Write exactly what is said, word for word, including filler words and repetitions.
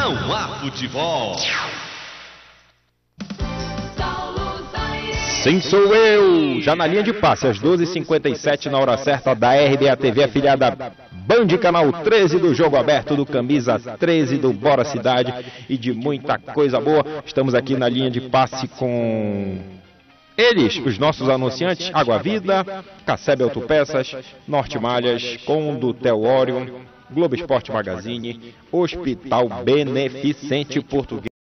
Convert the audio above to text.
não há futebol. Sim, sou eu! Já na linha de passe, às doze e cinquenta e sete, na hora certa da R B A T V, afiliada Band, canal treze do Jogo Aberto, do Camisa treze, do Bora Cidade e de muita coisa boa. Estamos aqui na linha de passe com eles, os nossos anunciantes: Água Vida, Casseb Autopeças, Norte Malhas, Condo Teório, Globo Esporte Magazine, Hospital Beneficente Português.